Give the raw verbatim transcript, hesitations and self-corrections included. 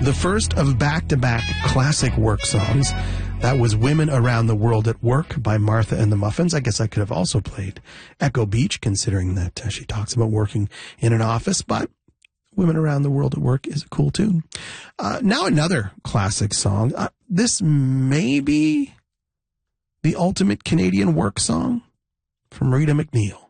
The first of back-to-back classic work songs. That was Women Around the World at Work by Martha and the Muffins. I guess I could have also played Echo Beach, considering that uh, she talks about working in an office, but Women Around the World at Work is a cool tune. Uh, now another classic song. Uh, this may be the ultimate Canadian work song from Rita McNeil.